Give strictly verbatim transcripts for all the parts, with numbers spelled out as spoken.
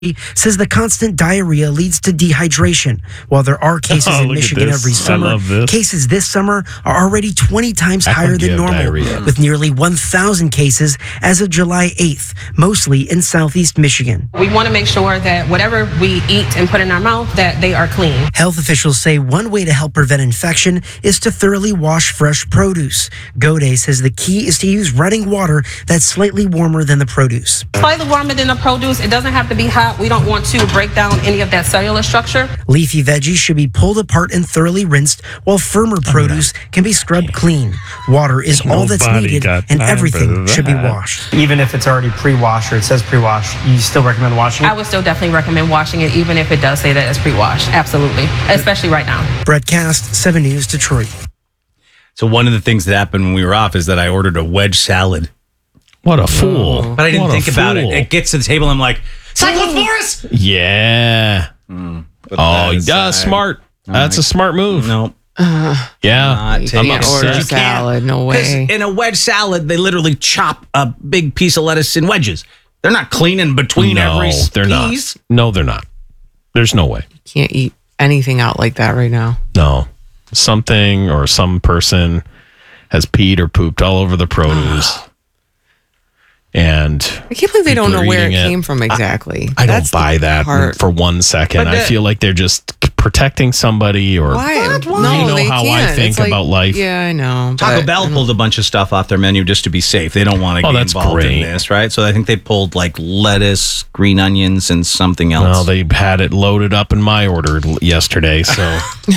says the constant diarrhea leads to dehydration. While there are cases Oh, in look at Michigan this. every I summer, love this. cases this summer are already twenty times Back higher when you than have normal, diarrhea. with nearly one thousand cases as of July eighth, mostly in southeast Michigan. We want to make sure that whatever we eat and put in our mouth, that they are clean. Health officials say one way to help prevent infection is to thoroughly wash fresh produce. Gode says the key is to use running water that's slightly warmer than the produce. Slightly warmer than the produce. It doesn't have to be hot. We don't want to break down any of that cellular structure. Leafy veggies should be pulled apart and thoroughly rinsed, while firmer produce can be scrubbed clean. Water is all that's Nobody needed, got and time everything for should be that. washed. Even if it's already pre-washed or it says pre-washed, you still recommend washing it? I would still definitely recommend washing it, even if it does say that it's pre-washed. Absolutely. Especially right now. Brett Cast, seven News, Detroit. So one of the things that happened when we were off is that I ordered a wedge salad. What a fool. But I didn't What a think about it. fool. It gets to the table, I'm like, Cyclosporus! Yeah. Put Oh, that yeah, aside. smart. That's a smart move. No. Yeah. Not I'm taking it. upset. You can't- salad, no 'cause way. In a wedge salad, they literally chop a big piece of lettuce in wedges. They're not cleaning between No, every they're not. piece. No, they're not. There's no way. Can't eat anything out like that right now. No. Something or some person has peed or pooped all over the produce. And I can't believe they don't people know are where it eating it. came from exactly. I don't That's the buy that part. for one second. But I the- feel like they're just protecting somebody or Why? What? No, Why? You know they how I can't. think It's like- about life. Yeah, I know. Taco but- Bell pulled a bunch of stuff off their menu just to be safe. They don't want to Oh, get that's involved great. in this, right? So I think they pulled like lettuce, green onions, and something else. Well, they had it loaded up in my order l- yesterday, so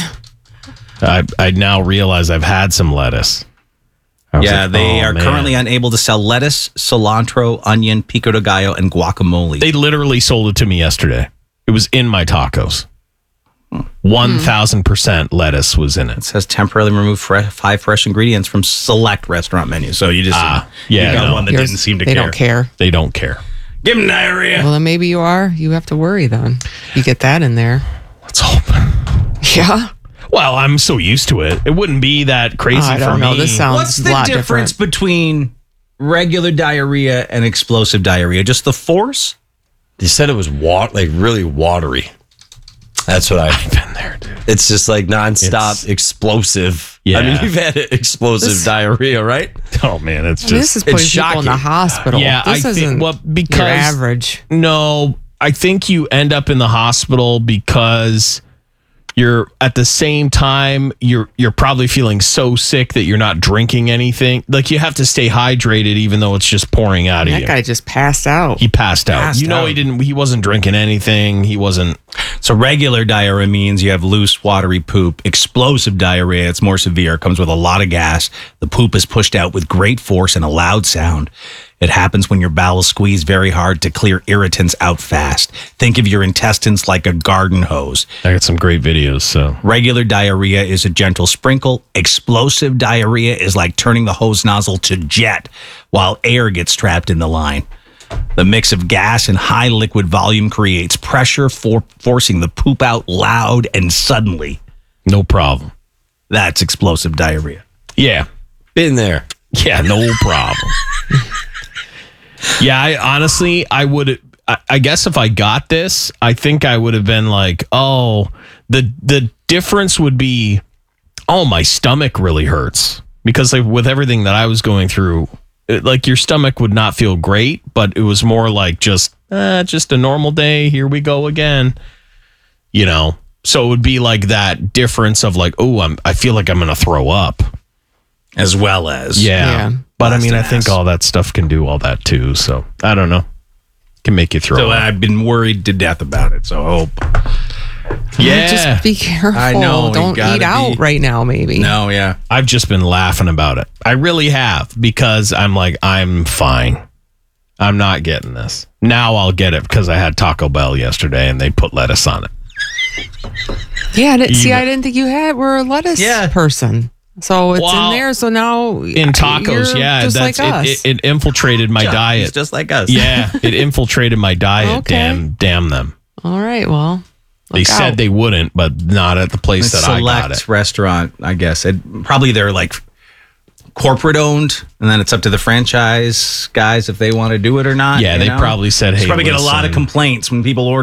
I I now realize I've had some lettuce. I was yeah, like, they oh, are man. currently unable to sell lettuce, cilantro, onion, pico de gallo, and guacamole. They literally sold it to me yesterday. It was in my tacos. One thousand percent lettuce was in It it. says temporarily remove fre- five fresh ingredients from select restaurant menus. So you just Ah, you yeah, got no. one that Yours- didn't seem to they care. don't care. They don't care. Give them diarrhea. Well, then maybe you are. You have to worry then. You get that in there. Let's hope. Yeah. Well, I'm so used to it. It wouldn't be that crazy I for don't know. me. This sounds What's a the lot difference different. between regular diarrhea and explosive diarrhea? Just the force? They said it was wa- like really watery. That's what I've been there, dude. It's just like nonstop It's- explosive. Yeah. I mean, you've had explosive This- diarrhea, right? Oh man, it's I mean, just this is putting it's people in the shocking. hospital. Yeah, this I isn't think well because your average. No, I think you end up in the hospital because you're at the same time you're you're probably feeling so sick that you're not drinking anything. Like you have to stay hydrated even though it's just pouring out of That you. guy just passed out. He passed out. Passed you know out. he didn't he wasn't drinking anything. He wasn't So regular diarrhea means you have loose, watery poop. Explosive diarrhea, it's more severe. It comes with a lot of gas. The poop is pushed out with great force and a loud sound. It happens when your bowels squeeze very hard to clear irritants out fast. Think of your intestines like a garden hose. I got some great videos, so Regular diarrhea is a gentle sprinkle. Explosive diarrhea is like turning the hose nozzle to jet while air gets trapped in the line. The mix of gas and high liquid volume creates pressure for forcing the poop out loud and suddenly. no problem. That's explosive diarrhea. Yeah. Been there. Yeah, no problem. Yeah, I honestly, I would. I, I guess if I got this, I think I would have been like, oh, the the difference would be, oh, my stomach really hurts because like with everything that I was going through, it, like your stomach would not feel great, but it was more like just, uh, just a normal day. Here we go again, you know. So it would be like that difference of like, oh, I'm, I feel like I'm gonna throw up. As well as. Yeah. Yeah. But I mean, I Blasted think ass. all that stuff can do all that too. So I don't know. Can make you throw So up. I've been worried to death about it. So I hope. Yeah. Just be careful. I know, you Don't gotta eat out be- right now, maybe. No, yeah. I've just been laughing about it. I really have because I'm like, I'm fine. I'm not getting this. Now I'll get it because I had Taco Bell yesterday and they put lettuce on it. Yeah, I didn't, see, Even- I didn't think you had were a lettuce Yeah. person. So it's Well, in there. So now In tacos, you're yeah. just That's like us. it, it, it infiltrated my He's diet. just like us. Yeah, it infiltrated my diet. Okay. Damn, damn them. All right, well, They look said out. they wouldn't, but not at the place A that I got select it. restaurant, I guess. It, probably they're like corporate owned, and then it's up to the franchise guys if they want to do it or not. Yeah, you they know? probably said, You hey, probably get a lot of listen. complaints when people order